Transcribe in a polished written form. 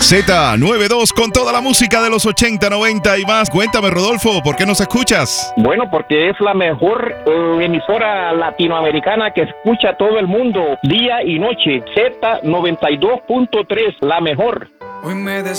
Z92 con toda la música de los 80, 90 y más. Cuéntame, Rodolfo, ¿por qué nos escuchas? Bueno, porque es la mejor emisora latinoamericana que escucha todo el mundo, día y noche. Z92.3, la mejor. Hoy me